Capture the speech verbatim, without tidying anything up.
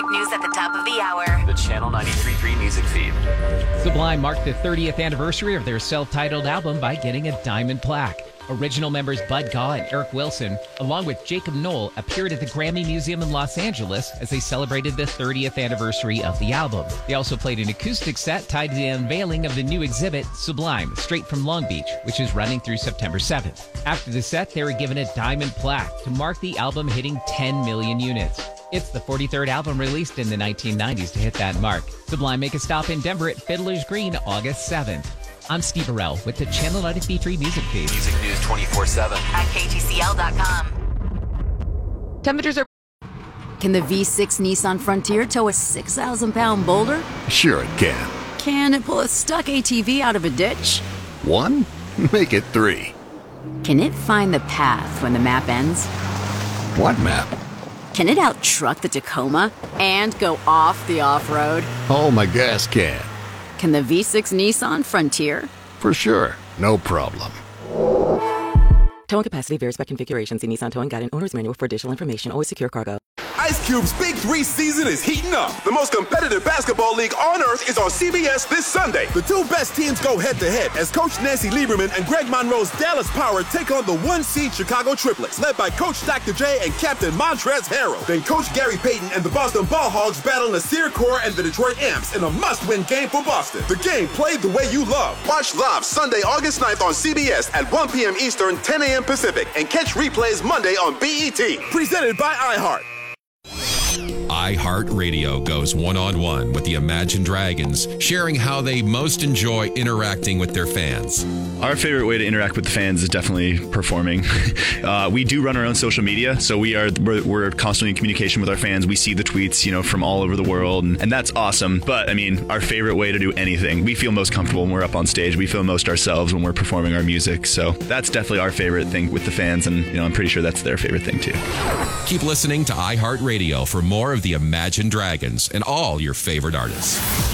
music news at the top of the hour. The Channel ninety-three point three music feed. Sublime marked the thirtieth anniversary of their self-titled album by getting a diamond plaque. Original members Bud Gaw and Eric Wilson, along with Jacob Knoll, appeared at the Grammy Museum in Los Angeles as they celebrated the thirtieth anniversary of the album. They also played an acoustic set tied to the unveiling of the new exhibit, Sublime, Straight from Long Beach, which is running through September seventh. After the set, they were given a diamond plaque to mark the album hitting ten million units. It's the forty-third album released in the nineteen nineties to hit that mark. Sublime make a stop in Denver at Fiddler's Green August seventh. I'm Steve Burrell with the Channel ninety-three point three Music Feed. Music news twenty-four seven. At K G C L dot com. Temperatures are... Can the V six Nissan Frontier tow a six thousand pound boulder? Sure it can. Can it pull a stuck A T V out of a ditch? One? Make it three. Can it find the path when the map ends? What map? Can it out-truck the Tacoma and go off the off-road? Oh, my gas can. Can the V six Nissan Frontier? For sure. No problem. Towing capacity varies by configuration. See Nissan Towing Guide and Owner's Manual for additional information. Always secure cargo. Ice Cube's Big Three season is heating up. The most competitive basketball league on earth is on C B S this Sunday. The two best teams go head-to-head as Coach Nancy Lieberman and Greg Monroe's Dallas Power take on the one-seed Chicago Triplets, led by Coach Doctor J and Captain Montrezl Harrell. Then Coach Gary Payton and the Boston Ball Hogs battle Nasir Kaur and the Detroit Amps in a must-win game for Boston. The game played the way you love. Watch live Sunday, August ninth on C B S at one p.m. Eastern, ten a.m. Pacific, and catch replays Monday on B E T. Presented by iHeart. iHeartRadio goes one-on-one with the Imagine Dragons, sharing how they most enjoy interacting with their fans. Our favorite way to interact with the fans is definitely performing. uh, we do run our own social media, so we are we're, we're constantly in communication with our fans. We see the tweets, you know, from all over the world, and, and that's awesome. But I mean, our favorite way to do anything, we feel most comfortable when we're up on stage. We feel most ourselves when we're performing our music. So that's definitely our favorite thing with the fans, and you know, I'm pretty sure that's their favorite thing too. Keep listening to iHeartRadio for more of the Imagine Dragons and all your favorite artists.